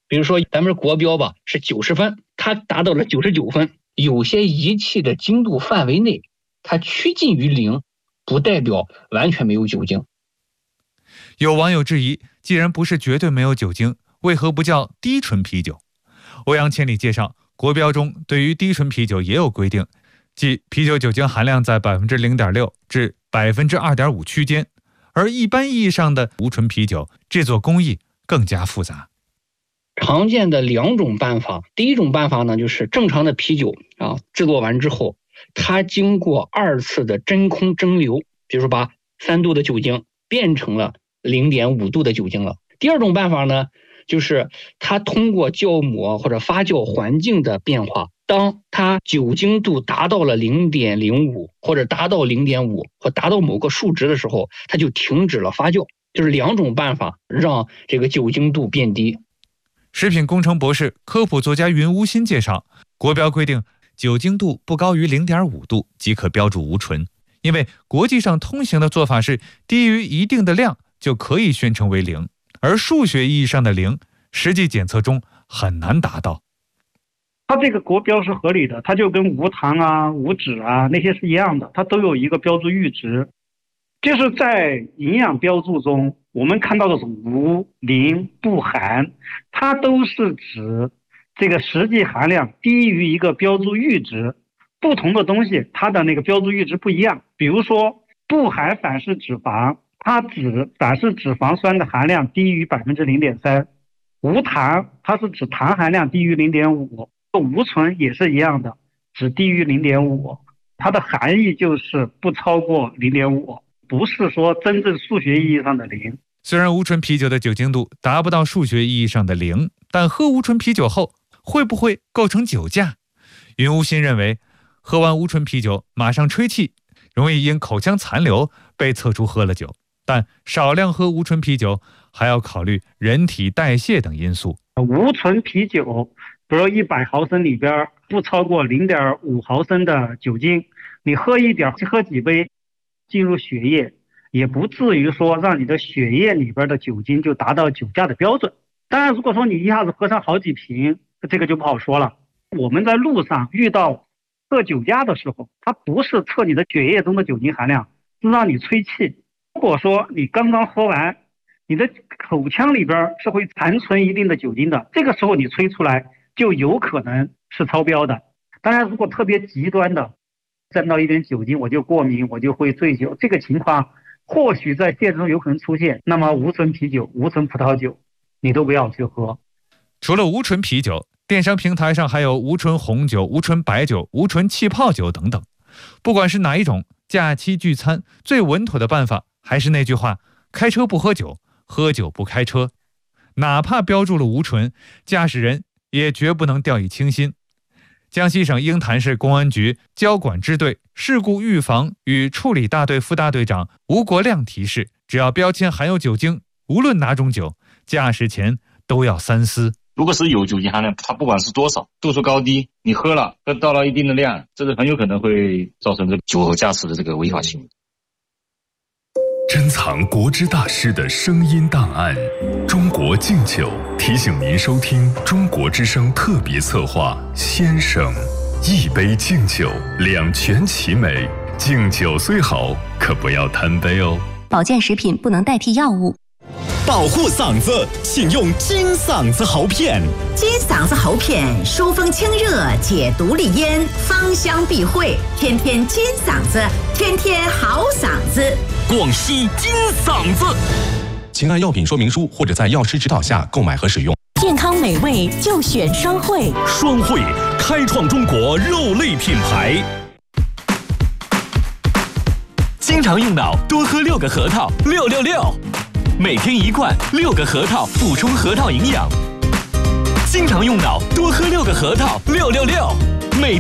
比如说咱们国标吧是90分，它达到了99分。有些仪器的精度范围内，它趋近于0，不代表完全没有酒精。 有网友质疑，既然不是绝对没有酒精，为何不叫低醇啤酒？欧阳千里介绍，国标中对于低醇啤酒也有规定，即啤酒酒精含量在 0.6% 至 2.5% 区间，而一般意义上的无醇啤酒制作工艺更加复杂。 常见的2种办法，第一种办法呢，就是正常的啤酒制作完之后，它经过2次的真空蒸馏，比如说把3度的酒精变成了 0.5 度的酒精了。第二种办法呢，就是它通过酵母或者发酵环境的变化，当它酒精度达到了 0.05 或者达到 0.5 或达到某个数值的时候，它就停止了发酵。就是2种办法让这个酒精度变低。 食品工程博士、科普作家云无心介绍，国标规定酒精度不高于 0.5 度即可标注无醇，因为国际上通行的做法是低于一定的量就可以宣称为0，而数学意义上的0，实际检测中很难达到。 它这个国标是合理的，它就跟无糖啊、无脂啊那些是一样的，它都有一个标注阈值。就是在营养标注中，我们看到的是无、零、不含，它都是指这个实际含量低于一个标注阈值。不同的东西它的那个标注阈值不一样。比如说不含反式脂肪，它指反式脂肪酸的含量低于 0.3%， 无糖它是指糖含量低于 0.5%， 无醇也是一样的，只低于 0.5%， 它的含义就是不超过 0.5%，不是说真正数学意义上的0。 虽然无醇啤酒的酒精度达不到数学意义上的0，但喝无醇啤酒后会不会构成酒驾？云无心认为，喝完无醇啤酒马上吹气，容易因口腔残留被测出喝了酒，但少量喝无醇啤酒还要考虑人体代谢等因素。 无醇啤酒，比如100毫升里边不超过 0.5 毫升的酒精，你喝一点，喝几杯进入血液，也不至于说让你的血液里边的酒精就达到酒驾的标准。当然如果说你一下子喝上好几瓶，这个就不好说了。我们在路上遇到测酒驾的时候，它不是测你的血液中的酒精含量，是让你吹气。如果说你刚刚喝完，你的口腔里边是会残存一定的酒精的，这个时候你吹出来就有可能是超标的。当然如果特别极端的沾到一点酒精我就过敏，我就会醉酒，这个情况或许在现实中有可能出现，那么无醇啤酒、无醇葡萄酒你都不要去喝。 除了无醇啤酒，电商平台上还有无醇红酒、无醇白酒、无醇气泡酒等等。不管是哪一种，假期聚餐最稳妥的办法还是那句话，开车不喝酒，喝酒不开车。哪怕标注了无醇，驾驶人也绝不能掉以轻心。江西省鹰潭市公安局交管支队事故预防与处理大队副大队长吴国亮提示，只要标签含有酒精，无论哪种酒，驾驶前都要三思。 如果是有酒精含量，它不管是多少，度数高低，你喝到了一定的量，这是很有可能会造成这个酒后驾驶的这个违法行为。 珍藏国之大师的声音档案，中国敬酒提醒您收听中国之声特别策划《先生》，一杯敬酒，两全其美。敬酒虽好，可不要贪杯哦。 保健食品不能代替药物。 保护嗓子，请用金嗓子喉片。 金嗓子喉片疏风清热，解毒利咽，芳香避秽，天天金嗓子，天天好嗓子。 广西金嗓子， 请按药品说明书或者在药师指导下购买和使用。 健康美味就选双汇， 双汇开创中国肉类品牌。经常用脑，多喝6个核桃，666。每天1罐，6个核桃补充核桃营养。经常用脑，多喝6个核桃，666。